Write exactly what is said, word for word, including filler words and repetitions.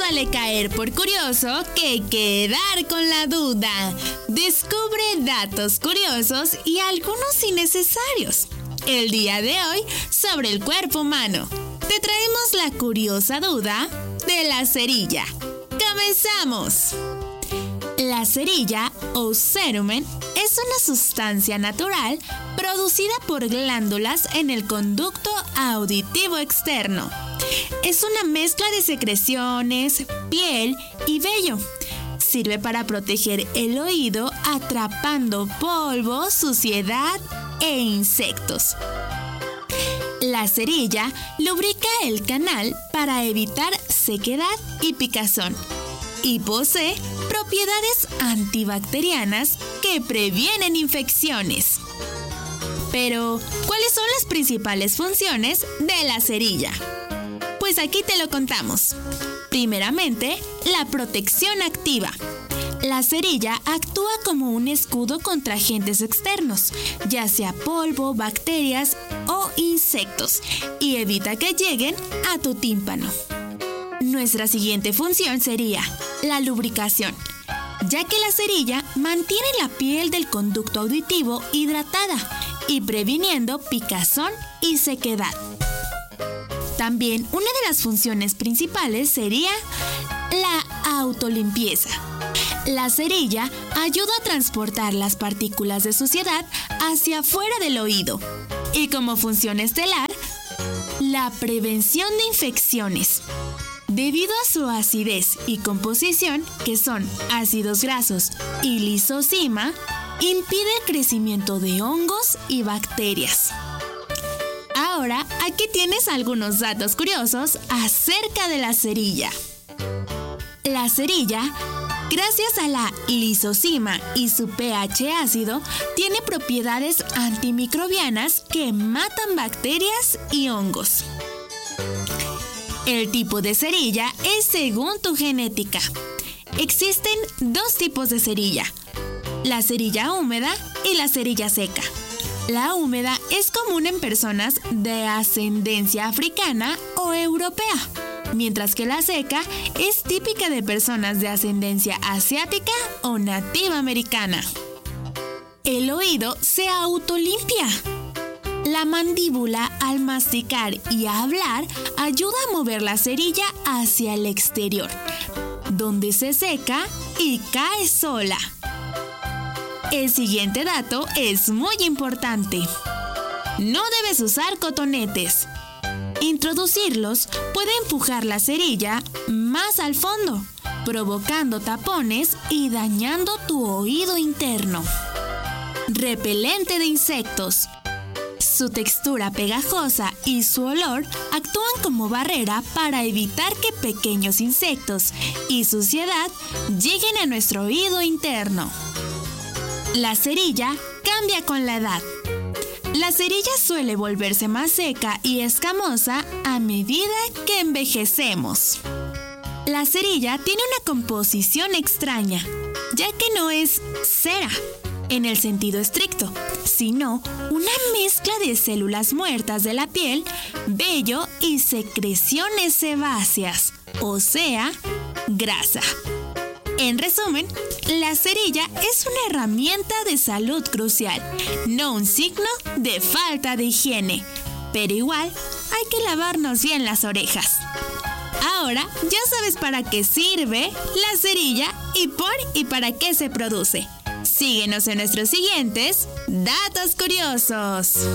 vale caer por curioso que quedar con la duda. Descubre datos curiosos y algunos innecesarios. El día de hoy sobre el cuerpo humano. Te traemos la curiosa duda de la cerilla. ¡Comenzamos! La cerilla o cerumen es una sustancia natural producida por glándulas en el conducto auditivo externo. Es una mezcla de secreciones, piel y vello. Sirve para proteger el oído atrapando polvo, suciedad e insectos. La cerilla lubrica el canal para evitar sequedad y picazón y posee propiedades antibacterianas que previenen infecciones. Pero, ¿cuáles son las principales funciones de la cerilla? Pues aquí te lo contamos. Primeramente, la protección activa. La cerilla actúa como un escudo contra agentes externos, ya sea polvo, bacterias o insectos, y evita que lleguen a tu tímpano. Nuestra siguiente función sería la lubricación, ya que la cerilla mantiene la piel del conducto auditivo hidratada y previniendo picazón y sequedad. También una de las funciones principales sería la autolimpieza. La cerilla ayuda a transportar las partículas de suciedad hacia afuera del oído. Y como función estelar, la prevención de infecciones. Debido a su acidez y composición, que son ácidos grasos y lisozima, impide el crecimiento de hongos y bacterias. Ahora, aquí tienes algunos datos curiosos acerca de la cerilla. La cerilla, gracias a la lisozima y su pH ácido, tiene propiedades antimicrobianas que matan bacterias y hongos. El tipo de cerilla es según tu genética. Existen dos tipos de cerilla: la cerilla húmeda y la cerilla seca. La húmeda es común en personas de ascendencia africana o europea, mientras que la seca es típica de personas de ascendencia asiática o nativa americana. El oído se autolimpia. La mandíbula, al masticar y hablar, ayuda a mover la cerilla hacia el exterior, donde se seca y cae sola. El siguiente dato es muy importante. No debes usar cotonetes. Introducirlos puede empujar la cerilla más al fondo, provocando tapones y dañando tu oído interno. Repelente de insectos. Su textura pegajosa y su olor actúan como barrera para evitar que pequeños insectos y suciedad lleguen a nuestro oído interno. La cerilla cambia con la edad. La cerilla suele volverse más seca y escamosa a medida que envejecemos. La cerilla tiene una composición extraña, ya que no es cera en el sentido estricto, sino una mezcla de células muertas de la piel, vello y secreciones sebáceas, o sea, grasa. En resumen, la cerilla es una herramienta de salud crucial, no un signo de falta de higiene. Pero igual, hay que lavarnos bien las orejas. Ahora ya sabes para qué sirve la cerilla y por y para qué se produce. Síguenos en nuestros siguientes Datos Curiosos.